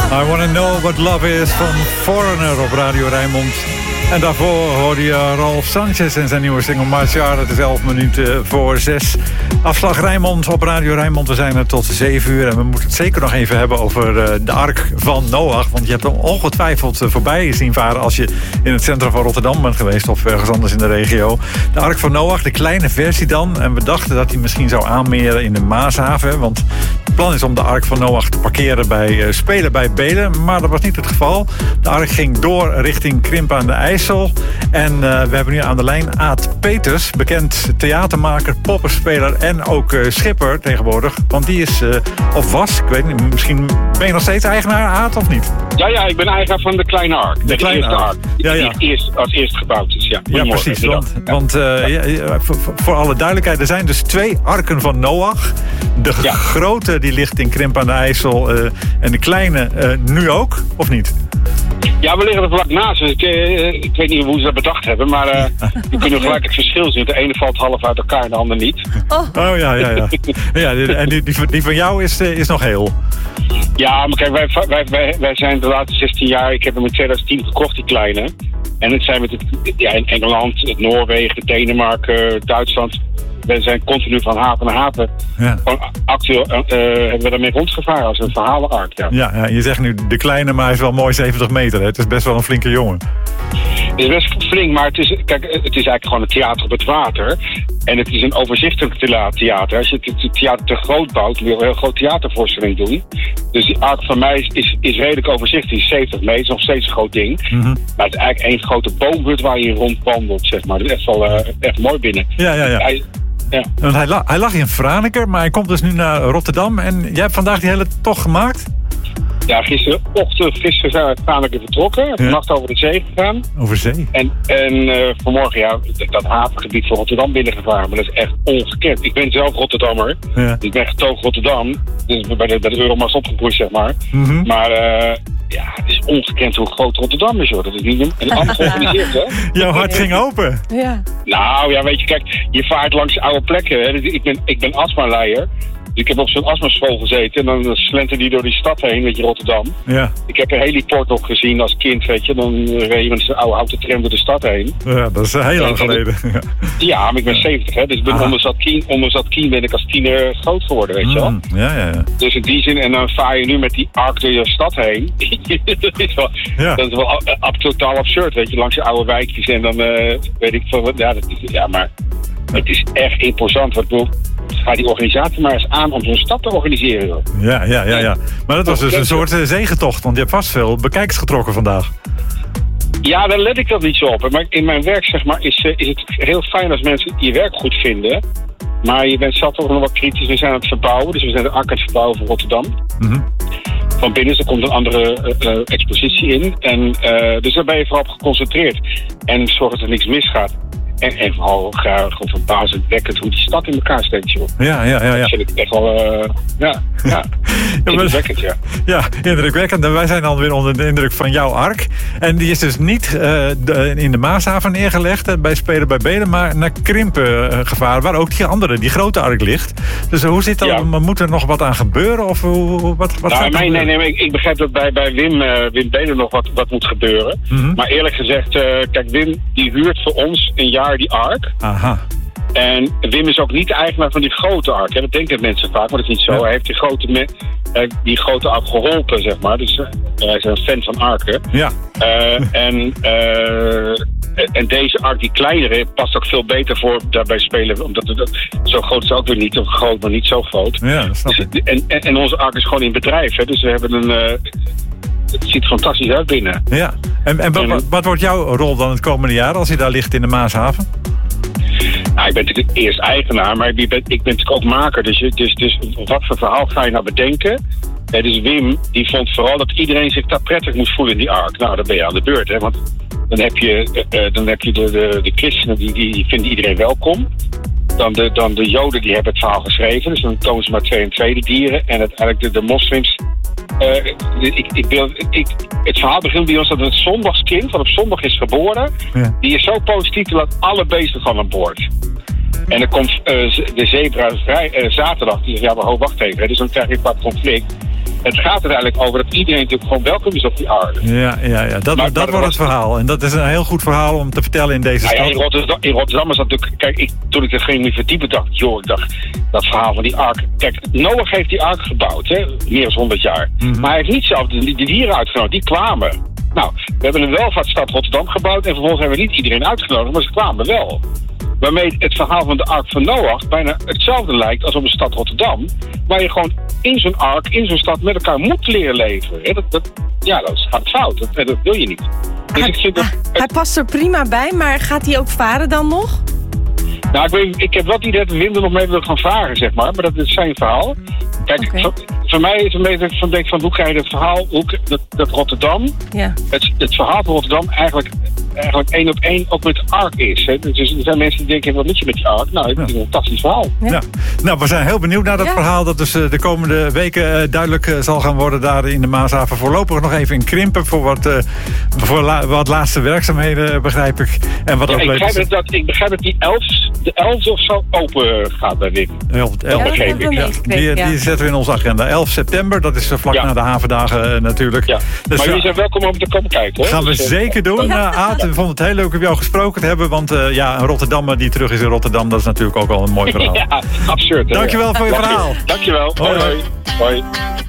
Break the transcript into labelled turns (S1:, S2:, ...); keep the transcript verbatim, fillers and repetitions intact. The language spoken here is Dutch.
S1: I Wanna Know What Love Is van Foreigner op Radio Rijnmond. En daarvoor hoorde je Ralph Sanchez en zijn nieuwe single Marciar. Het is elf minuten voor zes. Afslag Rijnmond op Radio Rijnmond. We zijn er tot zeven uur. En we moeten het zeker nog even hebben over uh, de Ark van Noach. Want je hebt hem ongetwijfeld uh, voorbij zien varen als je in het centrum van Rotterdam bent geweest. Of ergens anders in de regio. De Ark van Noach, de kleine versie dan. En we dachten dat hij misschien zou aanmeren in de Maashaven. Want het plan is om de Ark van Noach te parkeren bij uh, Spelen bij Belen. Maar dat was niet het geval. De Ark ging door richting Krimp aan de IJssel. En uh, we hebben nu aan de lijn Aad Peters, bekend theatermaker, poppenspeler en ook uh, schipper tegenwoordig. Want die is, uh, of was, ik weet niet, misschien ben je nog steeds eigenaar, Aad, of niet?
S2: Ja, ja, ik ben eigenaar van de Kleine Ark. De, de
S1: Kleine
S2: eerste Ark.
S1: Ark. Ja, ja.
S2: Die eerst, als eerst gebouwd is, ja.
S1: Ja, precies. Want,
S2: ja.
S1: want uh, ja. Ja, voor, voor alle duidelijkheid, er zijn dus twee arken van Noach. De ja. grote die ligt in Krimp aan de IJssel uh, en de kleine uh, nu ook, of niet?
S2: Ja, we liggen er vlak naast. Dus ik, uh, ik weet niet hoe ze dat bedacht hebben, maar uh, we kunnen gelijk het verschil zien. De ene valt half uit elkaar en de ander niet.
S1: Oh, oh ja, ja, ja. ja en die, die, die van jou is, is nog heel.
S2: Ja, maar kijk, wij, wij, wij, wij zijn de laatste zestien jaar... Ik heb hem in twintig tien gekocht, die kleine. En het zijn met het, ja, in Engeland, Noorwegen, Denemarken, Duitsland... We zijn continu van haven naar haven. Ja. Actueel uh, hebben we daarmee rondgevaren als een verhalenark. Ja.
S1: Ja, ja, je zegt nu de kleine, maar hij is wel mooi zeventig meter. Hè? Het is best wel een flinke jongen.
S2: Het is best flink, maar het is, kijk, het is eigenlijk gewoon een theater op het water. En het is een overzichtelijk theater. Als je het theater te groot bouwt, wil je een heel groot theatervoorstelling doen. Dus die ark van mij is, is, is redelijk overzichtelijk. zeventig meter, nog steeds een groot ding. Mm-hmm. Maar het is eigenlijk één grote boomhut waar je rond wandelt, zeg maar. Dat is echt wel uh, echt mooi binnen.
S1: Ja, ja, ja.
S2: Hij, Ja.
S1: Want hij, lag, hij lag in Franeker, maar hij komt dus nu naar Rotterdam. En jij hebt vandaag die hele tocht gemaakt?
S2: Ja, gisterochtend, gisteren zijn we uit Franeker vertrokken. Ja. Vannacht over de zee gegaan.
S1: Over zee?
S2: En, en uh, vanmorgen, ja, dat havengebied van Rotterdam binnengevaren. Maar dat is echt ongekend. Ik ben zelf Rotterdammer. Ja. Ik ben getogen Rotterdam. Dus bij de, bij de Euromast opgegroeid, zeg maar. Mm-hmm. Maar uh, ja, het is ongekend hoe groot Rotterdam is, hoor. Dat is niet een allemaal georganiseerd, hè.
S1: Jouw hart ging open.
S3: Ja.
S2: Nou, ja, weet je, kijk, je vaart langs oude plekken. Hè. Ik ben, ik ben astmaleier. Ik heb op zo'n astmaschool gezeten en dan slenterde die door die stad heen, weet je, Rotterdam. Ja. Ik heb een heliport nog gezien als kind, weet je. Dan reed je met zijn oude houten tram door de stad heen.
S1: Ja, dat is heel lang geleden.
S2: Ja, ja, maar ik ben zeventig, hè. Dus ben onder zat Kien, onder zat Kien ben ik als tiener groot geworden, weet je wel. Mm,
S1: ja, ja, ja.
S2: Dus in die zin, en dan vaar je nu met die ark door je stad heen. dat is wel, ja. dat is wel ab, ab, totaal absurd, weet je. Langs de oude wijkjes en dan uh, weet ik veel wat. Ja, dat is, ja, maar het is echt imposant. Wat ik bedoel, ga die organisatie maar eens aan om zo'n stad te organiseren. Joh.
S1: Ja, ja, ja, ja. Maar dat was dus een soort uh, zegentocht, want je hebt vast veel bekijkers getrokken vandaag.
S2: Ja, daar let ik dat niet zo op. Maar in mijn werk, zeg maar, is, uh, is het heel fijn als mensen je werk goed vinden. Maar je bent zelf ook nog wat kritisch. We zijn aan het verbouwen, dus we zijn de ark aan het verbouwen voor Rotterdam. Mm-hmm. Van binnen, er komt een andere uh, uh, expositie in. En, uh, dus daar ben je vooral op geconcentreerd. En zorg dat er niks misgaat. En, en vooral graag verbazendwekkend hoe die stad in elkaar steekt, joh.
S1: Ja, ja, ja. ja.
S2: Dat vind ik echt wel, uh, ja, ja, indrukwekkend, ja.
S1: Ja, indrukwekkend. En wij zijn dan weer onder de indruk van jouw ark. En die is dus niet uh, de, in de Maashaven neergelegd, uh, bij Spelen bij Belen, maar naar Krimp uh, gevaren, waar ook die andere, die grote ark ligt. Dus uh, hoe zit dat? Ja. Moet er nog wat aan gebeuren? Of hoe, wat, wat
S2: nou, nee, nee, nee, nee, ik, ik begrijp dat bij, bij Wim, uh, Wim Belen nog wat, wat moet gebeuren. Mm-hmm. Maar eerlijk gezegd, uh, kijk, Wim die huurt voor ons een jaar die ark. Aha. En Wim is ook niet de eigenaar van die grote ark. Hè? Dat denken mensen vaak, maar dat is niet zo. Ja. Hij heeft die grote, me- uh, die grote ark geholpen, zeg maar. Dus uh, hij is een fan van arken. Ja. Uh, en, uh, en deze ark, die kleinere, past ook veel beter voor daarbij spelen. Omdat het, zo groot is ook weer niet. Of groot, maar niet zo groot.
S1: Ja, dat snap ik.
S2: Dus, en, en, en onze ark is gewoon in bedrijf. Hè? Dus we hebben een... Uh, het ziet fantastisch uit binnen.
S1: Ja. En, en wat, wat, wat wordt jouw rol dan het komende jaar als je daar ligt in de Maashaven?
S2: Nou, ik ben natuurlijk eerst eigenaar, maar ik ben, ik ben natuurlijk ook maker. Dus, dus, dus wat voor verhaal ga je nou bedenken? Ja, dus Wim, die vond vooral dat iedereen zich daar prettig moest voelen in die ark. Nou, dan ben je aan de beurt, hè. Want dan heb je, uh, dan heb je de, de, de christenen, die, die vinden iedereen welkom. Dan de, dan de joden, die hebben het verhaal geschreven. Dus dan komen ze maar twee en twee, de dieren. En uiteindelijk de, de moslims... Uh, ik, ik wil, ik, het verhaal begint bij ons dat het zondagskind, wat op zondag is geboren, ja. die is zo positief, die laat alle beesten van aan boord. En dan komt uh, de zebra vrij, uh, zaterdag, die zegt, ja, maar ho, wacht even, hè, dus dan krijg je een paar conflict. Het gaat er eigenlijk over dat iedereen natuurlijk gewoon welkom is op die ark.
S1: Ja, ja, ja. Dat,
S2: Maar-
S1: dat
S2: maar
S1: wordt
S2: was-
S1: het verhaal. En dat is een heel goed verhaal om te vertellen in deze
S2: Nou ja, in
S1: stad.
S2: Rotterdam, in Rotterdam is dat natuurlijk... Kijk, ik, toen ik er ging me verdiepen, dacht ik... joh, ik dacht, dat verhaal van die ark... Kijk, Noach heeft die ark gebouwd, hè, meer dan honderd jaar.
S1: Mhm.
S2: Maar hij heeft niet zelf de, de dieren uitgenodigd, die kwamen. Nou, we hebben een welvaartsstad Rotterdam gebouwd... en vervolgens hebben we niet iedereen uitgenodigd, maar ze kwamen wel. Waarmee het verhaal van de ark van Noach bijna hetzelfde lijkt als op een stad Rotterdam... waar je gewoon in zo'n ark, in zo'n stad met elkaar moet leren leven. Hè, dat, dat, ja, dat gaat fout. Dat, dat wil je niet. Dus
S3: Hij,
S2: ik vind dat...
S3: hij past er prima bij, maar gaat hij ook varen dan nog?
S2: Nou, ik, weet, ik heb wel het idee dat Wim er nog mee wil gaan vragen, zeg maar. Maar dat is zijn verhaal. Kijk,
S3: Oké.
S2: voor, voor mij is het een beetje dat ik van denk van hoe krijg je dat verhaal, hoe, dat, dat Rotterdam,
S3: Ja.
S2: het, het verhaal van Rotterdam eigenlijk, eigenlijk één op één ook met de ark is. Hè. Dus er zijn mensen die denken, wat moet je met die ark? Nou, het is een fantastisch verhaal.
S3: Ja.
S1: Ja. Nou, we zijn heel benieuwd naar dat
S3: Ja.
S1: verhaal. Dat dus eh, de komende weken eh, duidelijk eh, zal gaan worden daar in de Maashaven. Voorlopig nog even in krimpen voor wat, eh, voor la- wat laatste werkzaamheden, eh, begrijp ik. En wat
S2: Ja,
S1: ook
S2: ik,
S1: leuk
S2: begrijp
S1: is.
S2: dat, ik begrijp dat die elf, de elfde of zo open gaat bij Wim.
S1: Elf, elf,
S3: Ja, dat
S2: begreep
S3: hebben we
S2: ik, ja.
S3: meegekregen,
S1: Die,
S3: ja.
S1: die zetten we in onze agenda. elf september, dat is eh, vlak
S2: Ja.
S1: na de havendagen eh, natuurlijk.
S2: Ja.
S1: Dus
S2: maar jullie
S1: ja,
S2: zijn welkom om te komen kijken, hoor.
S1: gaan we
S2: Dus, eh,
S1: zeker doen.
S2: ja.
S1: Uh, Aad, we vonden het heel leuk om jou gesproken te hebben. Want eh, ja, een Rotterdammer die terug is in Rotterdam, dat is natuurlijk ook wel een mooi verhaal.
S2: Ja, absurd. hè.
S1: Dankjewel voor je
S2: Ja.
S1: verhaal.
S2: Dankjewel.
S1: Hoi,
S2: Hoi,
S1: hoi.
S2: hoi. Hoi.